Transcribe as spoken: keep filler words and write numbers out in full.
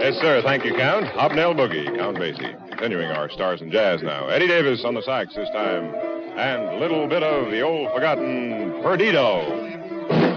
Yes, sir. Thank you, Count. Hobnail Boogie, Count Basie. Continuing our stars in jazz now. Eddie Davis on the sax this time. And a little bit of the old forgotten Perdido.